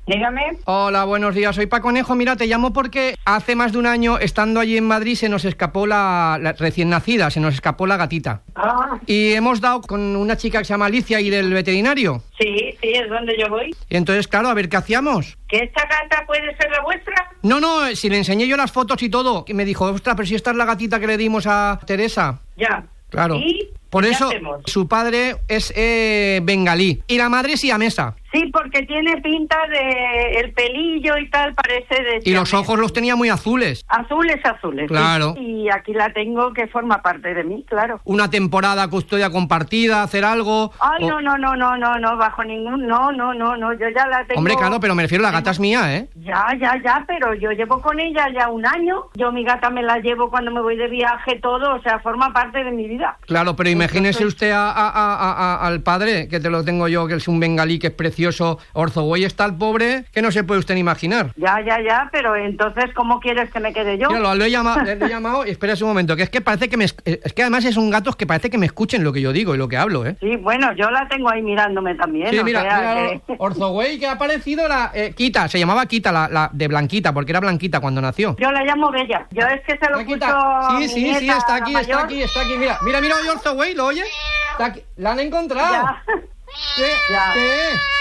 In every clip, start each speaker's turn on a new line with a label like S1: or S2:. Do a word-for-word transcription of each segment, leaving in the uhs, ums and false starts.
S1: Dígame.
S2: Hola, buenos días, soy Paco Conejo. Mira, te llamo porque hace más de un año, estando allí en Madrid, se nos escapó la, la recién nacida, se nos escapó la gatita.
S1: Ah.
S2: Y hemos dado con una chica que se llama Alicia y del veterinario.
S1: Sí, sí, es donde yo voy.
S2: Y entonces, claro, a ver qué hacíamos.
S1: ¿Que esta gata puede ser la vuestra?
S2: No, no, si le enseñé yo las fotos y todo, y me dijo, ostras, pero si esta es la gatita que le dimos a Teresa.
S1: Ya.
S2: Claro.
S1: ¿Y
S2: por
S1: qué
S2: eso
S1: hacemos?
S2: su padre es eh, bengalí y la madre siamesa.
S1: Sí, porque tiene pinta de el pelillo y tal, parece de...
S2: Y los ojos los tenía muy azules.
S1: Azules, azules.
S2: Claro.
S1: Sí. Y aquí la tengo, que forma parte de mí, claro.
S2: Una temporada custodia compartida, hacer algo.
S1: Ay,
S2: o...
S1: no, no, no, no, no, no, bajo ningún... No, no, no, no, yo ya la tengo...
S2: Hombre, claro, pero me refiero, la gata es mía, ¿eh?
S1: Ya, ya, ya, pero yo llevo con ella ya un año. Yo mi gata me la llevo cuando me voy de viaje, todo, o sea, forma parte de mi vida.
S2: Claro, pero imagínese usted a, a, a, a, al padre, que te lo tengo yo, que es un bengalí, que es precioso, Orzoway está el pobre, que no se puede usted ni imaginar.
S1: Ya, ya, ya, pero entonces, ¿cómo quieres que me quede yo?
S2: Mira, lo, lo he llamado, le, le he llamado y espera un momento, que es que parece que me... Es que además es un gato que parece que me escuchen lo que yo digo y lo que hablo, ¿eh?
S1: Sí, bueno, yo la tengo ahí mirándome también,
S2: Sí,
S1: o
S2: mira,
S1: sea
S2: mira,
S1: que...
S2: Orzoway, que ha aparecido la... Eh, Kita, se llamaba Kita, la, la de Blanquita, porque era Blanquita cuando nació.
S1: Yo la llamo Bella. Yo es que se lo
S2: Blanquita.
S1: puso a
S2: Sí,
S1: mi
S2: sí,
S1: nieta,
S2: sí, está aquí,
S1: la
S2: está
S1: mayor.
S2: aquí, está aquí, mira. Mira, mira, oye Orzoway, ¿lo oye? Está aquí. La han encontrado.
S1: Ya.
S2: ¿Qué?
S1: Ya.
S2: ¿Qué?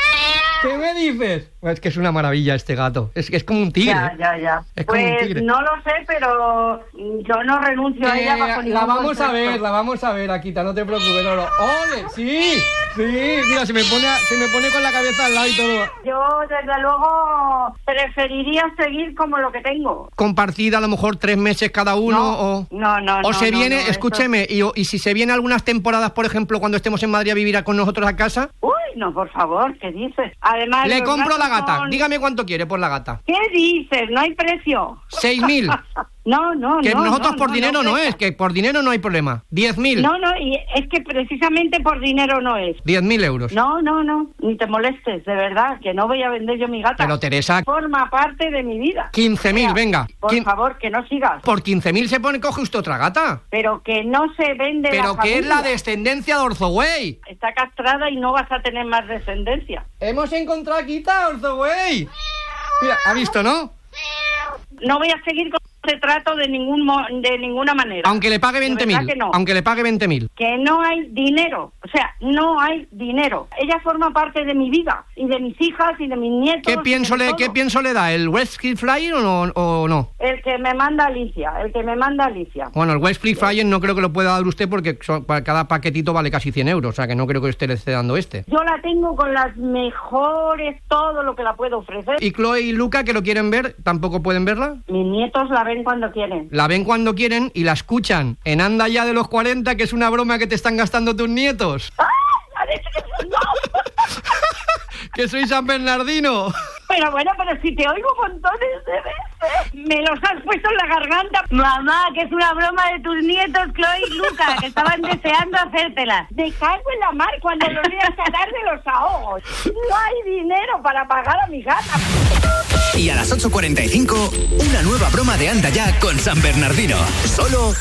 S2: ¿Qué me dices? Es que es una maravilla este gato. Es que es como un tigre.
S1: Ya, ya, ya.
S2: Es como un
S1: Pues
S2: tigre.
S1: no lo sé, pero yo no renuncio a
S2: Eh,
S1: ella bajo ningún
S2: la vamos a
S1: concepto.
S2: ver, la vamos a ver, Akita, no te preocupes, no, no. ¡Ole! ¡Sí! Sí, mira, se me pone, a- se me pone con la cabeza al lado y todo.
S1: Yo, desde luego, preferiría seguir como lo que tengo.
S2: Compartida a lo mejor tres meses cada uno
S1: No,
S2: o...
S1: no, no,
S2: O
S1: no,
S2: se
S1: no,
S2: viene,
S1: no, eso-
S2: escúcheme, y, o- y si se viene algunas temporadas, por ejemplo, cuando estemos en Madrid a vivir a- con nosotros a casa,
S1: Uy, no, por favor, ¿qué dices? Además,
S2: le
S1: los
S2: compro la
S1: gatos
S2: gata.
S1: son-
S2: Dígame cuánto quiere por la gata.
S1: ¿Qué dices? No hay precio.
S2: Seis mil.
S1: No, no,
S2: Que
S1: no.
S2: nosotros
S1: no,
S2: por
S1: no,
S2: dinero no,
S1: no,
S2: es, que por dinero no hay problema. Diez mil.
S1: No, no, y es que precisamente por dinero no es.
S2: Diez mil euros.
S1: No, no, no, ni te molestes, de verdad, que no voy a vender yo mi gata.
S2: Pero Teresa,
S1: Forma parte de mi vida.
S2: quince mil,
S1: Mira,
S2: venga.
S1: Por
S2: Quin-
S1: favor, que no sigas.
S2: Por quince mil se pone, coge usted otra gata.
S1: Pero que no se vende
S2: Pero
S1: la
S2: que es la
S1: familia.
S2: descendencia de Orzoway.
S1: Está castrada y no vas a tener más descendencia.
S2: Hemos encontrado a Kita, Orzoway. Mira, ha visto, ¿no?
S1: No voy a seguir con este trato de ningún mo- de ninguna manera.
S2: Aunque le pague
S1: De
S2: veinte
S1: verdad
S2: mil.
S1: que no.
S2: Aunque le pague veinte mil.
S1: Que no hay dinero, o sea, no hay dinero. Ella forma parte de mi vida y de mis hijas y de mis nietos.
S2: ¿Qué
S1: y
S2: pienso,
S1: de
S2: le,
S1: todo.
S2: ¿Qué pienso le da? ¿El Westfield Flyer o no, o no?
S1: El que me manda Alicia, el que me manda Alicia.
S2: Bueno, el Westfield Flyer no creo que lo pueda dar usted porque son- para cada paquetito vale casi cien euros. O sea que no creo que usted le esté dando este.
S1: Yo la tengo con las mejores, todo lo que la puedo ofrecer.
S2: ¿Y Chloe y Luca, que lo quieren ver, tampoco pueden verla?
S1: Mis nietos la ven cuando quieren.
S2: La ven cuando quieren y la escuchan en Anda Ya de los cuarenta, que es una broma que te están gastando tus nietos.
S1: ¡Ah! ¡Ha dicho que no!
S2: ¡Que soy San Bernardino!
S1: Pero bueno, pero si te oigo montones de veces. Me los has puesto en la garganta. Mamá, que es una broma de tus nietos, Chloe y Luca, que estaban deseando hacértela. Me cago en la mar cuando los voy a sacar de los ahogos. No hay dinero para pagar a mi gata.
S3: Y a las ocho cuarenta y cinco, una nueva broma de Anda Ya con San Bernardino. Solo